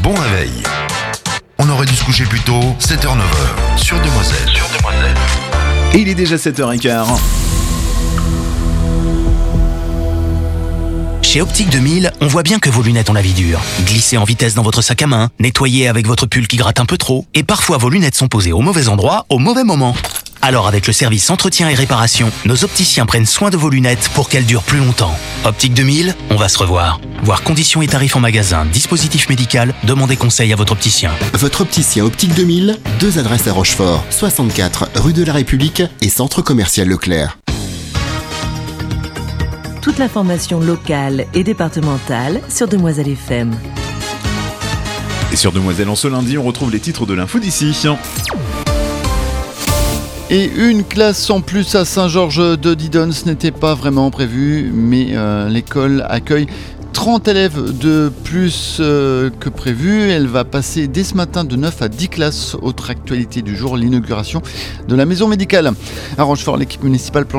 Bon réveil. On aurait dû se coucher plus tôt, 7h-9h, sur Demoiselle. Et il est déjà 7h15. Chez Optique 2000, on voit bien que vos lunettes ont la vie dure. Glissez en vitesse dans votre sac à main, nettoyez avec votre pull qui gratte un peu trop, et parfois vos lunettes sont posées au mauvais endroit, au mauvais moment. Alors avec le service entretien et réparation, nos opticiens prennent soin de vos lunettes pour qu'elles durent plus longtemps. Optique 2000, on va se revoir. Voir conditions et tarifs en magasin, dispositif médical, demandez conseil à votre opticien. Votre opticien Optique 2000, 2 adresses à Rochefort, 64 rue de la République et centre commercial Leclerc. Toute l'information locale et départementale sur Demoiselle FM. Et sur Demoiselle, en ce lundi, on retrouve les titres de l'info d'ici. Et une classe en plus à Saint-Georges de Didonne, ce n'était pas vraiment prévu, mais l'école accueille 30 élèves de plus que prévu. Elle va passer dès ce matin de 9 à 10 classes. Autre actualité du jour, l'inauguration de la maison médicale. À Rochefort, l'équipe municipale